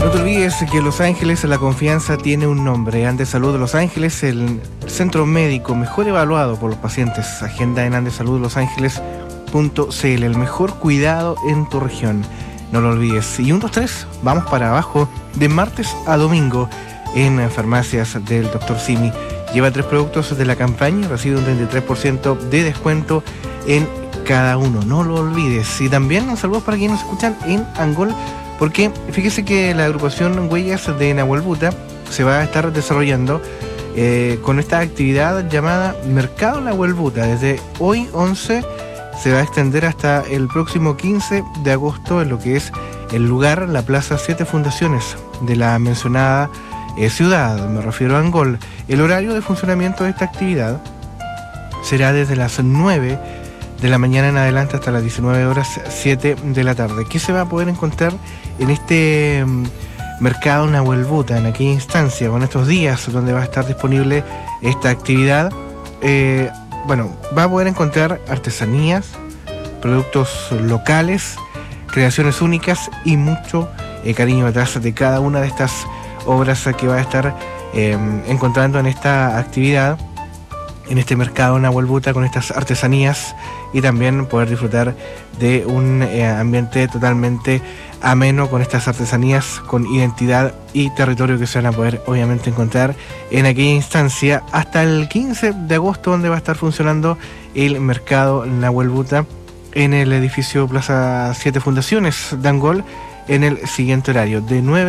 No te olvides que Los Ángeles la confianza tiene un nombre. Andes Salud Los Ángeles, el centro médico mejor evaluado por los pacientes. Agenda en andesaludlosangeles.cl, el mejor cuidado en tu región. No lo olvides. Y 1, 2, 3, vamos para abajo de martes a domingo en farmacias del Dr. Simi. Lleva 3 productos de la campaña y recibe un 33% de descuento en cada uno. No lo olvides. Y también un saludo para quienes nos escuchan en Angol, porque fíjese que la agrupación Huellas de Nahuelbuta se va a estar desarrollando con esta actividad llamada Mercado Nahuelbuta. Desde hoy 11 se va a extender hasta el próximo 15 de agosto en lo que es el lugar, la Plaza 7 Fundaciones de la mencionada ciudad, me refiero a Angol. El horario de funcionamiento de esta actividad será desde las 9 de la mañana en adelante hasta las 19 horas 7 de la tarde. ¿Qué se va a poder encontrar en este mercado Nahuelbuta, en aquella instancia, con estos días donde va a estar disponible esta actividad? Va a poder encontrar artesanías, productos locales, creaciones únicas y mucho cariño detrás de cada una de estas obras que va a estar encontrando en esta actividad, en este mercado Nahuelbuta, con estas artesanías, y también poder disfrutar de un ambiente totalmente ameno con estas artesanías con identidad y territorio que se van a poder obviamente encontrar en aquella instancia hasta el 15 de agosto, donde va a estar funcionando el mercado Nahuelbuta en el edificio Plaza 7 Fundaciones de Angol en el siguiente horario, de 9